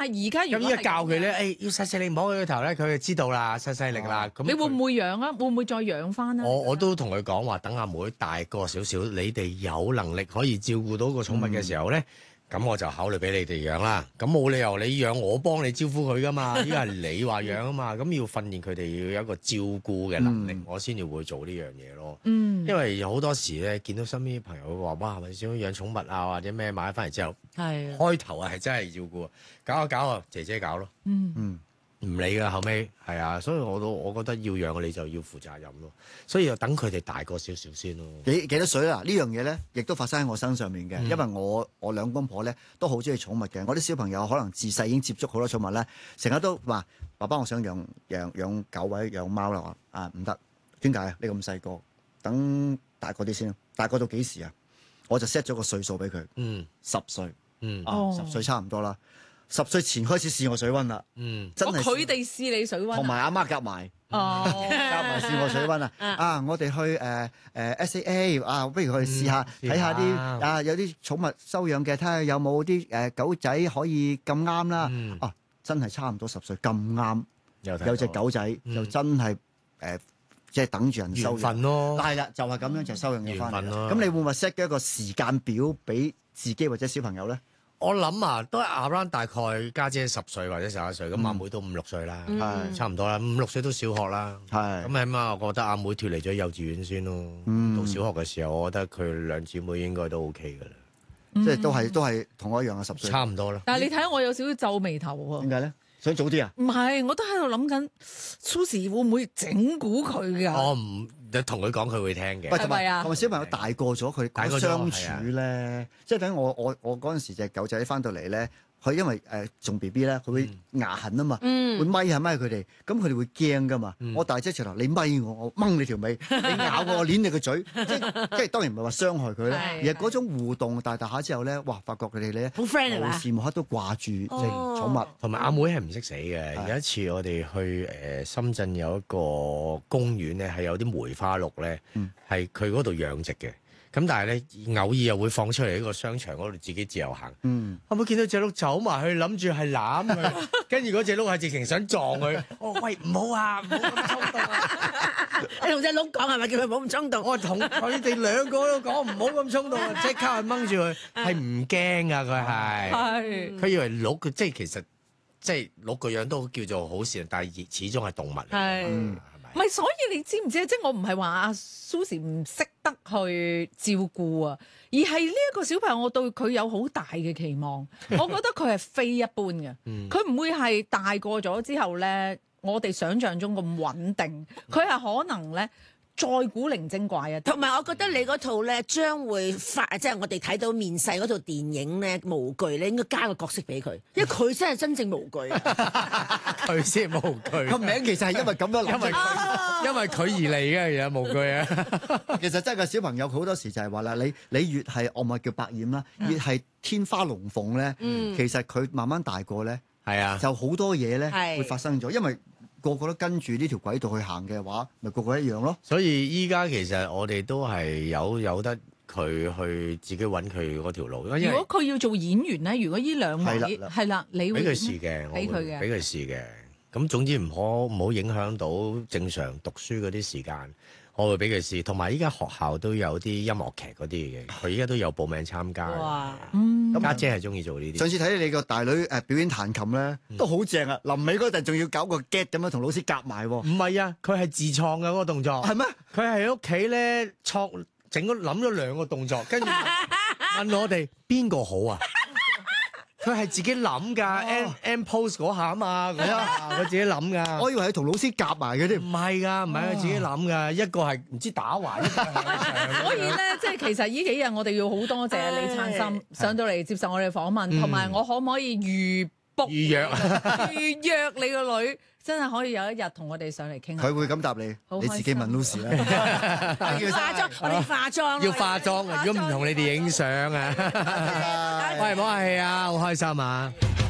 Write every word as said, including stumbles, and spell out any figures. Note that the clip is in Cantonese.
係而家咁依家教佢咧，誒要細細力摸佢個頭咧，佢就知道啦，細細力啦。咁你會唔會養啊？會唔會再養翻啊？ 我我都同佢講話，等阿妹大個少少，你哋有能力可以照顧到個寵物嘅時候咧。咁我就考慮俾你哋養啦，咁冇理由你養我幫你招呼佢噶嘛，依家係你話養啊嘛，咁要訓練佢哋要有一個照顧嘅能力，嗯、我先至會做呢樣嘢咯。嗯，因為好多時咧見到身邊啲朋友話，哇，係咪想養寵物啊，或者咩買翻嚟之後，係開頭啊係真係照顧，搞下搞啊姐姐搞咯。嗯嗯。唔理㗎，後尾係啊，所以我都我覺得要養你就要負責任咯，所以就等佢哋大個少少先咯。 幾幾多歲啊？呢樣嘢咧，亦都發生喺我身上面嘅，嗯、因為我我兩公婆咧都好中意寵物嘅，我啲小朋友可能自細已經接觸好多寵物咧，成日都話爸爸我想養養養狗或者養貓啦，啊唔得，點解啊？你咁細個，等大個啲先，大個到幾時啊？我就 set 咗個歲數俾佢，嗯，十歲，嗯，啊十歲差唔多啦。十歲前開始試我水溫啦，嗯，真係佢哋試你水溫， 同埋阿媽夾埋，哦，夾埋試我水溫啊！啊，我哋去誒誒 S A A 啊，不如去試下睇下啲啊，有啲寵物收養嘅，睇下有冇啲誒狗仔可以咁啱啦。啊，真係差唔多十歲咁啱，有隻狗仔就真係誒，即係等住人收養。緣分咯，係啦，就係咁樣就收養咗翻嚟。咁你會唔會 set 一個時間表俾自己或者小朋友咧？ 我諗啊，都係 around 大概家姐十歲或者十一歲，咁阿妹都五六歲啦，係差唔多啦，五六歲都小學啦，係咁起碼我覺得阿妹脫離咗幼稚園先咯，到小學嘅時候，我覺得佢兩姊妹應該都 OK 噶啦， 即係都係都係同我一樣啊，十歲差唔多啦。 但係你睇我有少少皺眉頭喎， 點解咧？想早啲啊？ 唔係，我都喺度諗緊 Susie 會唔會整蠱佢㗎？ 我唔，你同佢講佢會聽嘅。 係咪啊？同埋小朋友大個咗，佢講相處咧，即係等我我我嗰陣時隻狗仔翻到嚟咧。佢因為誒仲 B B 咧，佢會牙痕啊嘛，會咪下咪佢哋，咁佢哋會驚噶嘛。我大姐直頭，你咪我，我掹你條尾，你咬我，我捏你個嘴，即係即係當然唔係話傷害佢咧，而係嗰種互動大大下之後咧，哇！發覺佢哋咧好 friend 無時無刻都掛住隻寵物， 同埋阿妹係唔識死嘅。有一次我哋去誒深圳有一個公園咧，係有啲梅花鹿咧，係佢嗰度養殖嘅。咁但係咧，偶爾又會放出嚟喺個商場嗰度自己自由行。嗯，可唔可以見到隻鹿走埋去，諗住係攬佢，跟住嗰隻鹿係直情想撞佢。哦，喂，唔好啊，唔好咁衝動啊！ 你同隻鹿講係咪叫佢唔好咁衝動？ 我同佢哋兩個都講唔好咁衝動啊！即刻去掹住佢，係唔驚啊！佢係，係佢以為鹿，即係其實即係鹿個樣都叫做好善，但係始終係動物嚟。係。 唔係，所以你知唔知？即係我唔係話阿 Susie 唔識得去照顧啊，而係呢一個小朋友，我對佢有好大嘅期望。我覺得佢係非一般嘅，佢唔會係大個咗之後咧，我哋想象中咁穩定。佢係可能咧再古靈精怪啊！ 同埋我覺得你嗰套咧將會發，即係我哋睇到面世嗰套電影咧《無懼》咧，應該加個角色俾佢，因為佢真係真正無懼。 佢先無懼。 個名其實係因為咁樣， 因為佢因為佢而嚟嘅，有無懼啊！ 其實真係個小朋友好多時就係話啦，你你越係我咪叫百厭啦，越係天花龍鳳咧，其實佢慢慢大個咧，係啊，就好多嘢咧會發生咗，因為個個都跟住呢條軌道去行嘅話，咪個個一樣咯。 所以依家其實我哋都係有有得佢去自己揾佢嗰條路。如果佢要做演員咧，如果呢兩位係啦，你會俾佢試嘅，俾佢嘅，俾佢試嘅。咁總之唔可唔好影響到正常讀書嗰啲時間，我會俾佢試。同埋依家學校都有啲音樂劇嗰啲嘅，佢依家都有報名參加。哇！咁家姐係中意做呢啲。 上次睇你個大女誒表演彈琴咧，都好正啊！臨尾嗰陣仲要搞個 get 咁樣同老師夾埋喎。 唔係啊，佢係自創嘅嗰個動作。係咩？佢係喺屋企咧創整咗諗咗兩個動作，跟住問我哋邊個好啊？佢係自己諗㗎 ，end end pose 嗰下啊嘛，嗰下佢自己諗㗎。 我以為係同老師夾埋嘅添。 唔係㗎，唔係佢自己諗㗎。一個係唔知打橫，一個係所以咧，即係其實呢幾日我哋要好多謝李燦森上到嚟接受我哋訪問，同埋我可唔可以預 book 預約預約你個女？真係可以有一日同我哋上嚟傾下。 佢會咁答你，你自己問 Lucy 啦。 化妝，我哋化妝。 要化妝啊！如果唔同你哋影相啊，喂，唔好客氣啊，好開心啊！